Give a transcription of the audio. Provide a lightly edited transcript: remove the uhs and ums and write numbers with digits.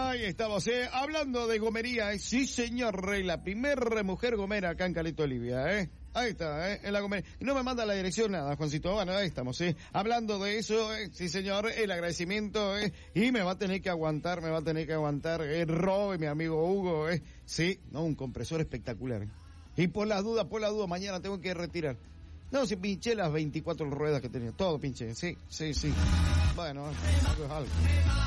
Ahí estamos, hablando de gomería, sí señor, la primer mujer gomera acá en Caleta Olivia, Ahí está, en la gomería. Y no me manda la dirección nada, Juancito. Bueno, ahí estamos, hablando de eso, sí señor, el agradecimiento, y me va a tener que aguantar, Rob, mi amigo Hugo, sí, no, un compresor espectacular, Y por las dudas, mañana tengo que retirar. No, si pinché las 24 ruedas que tenía, todo pinché, sí. Bueno, algo es algo.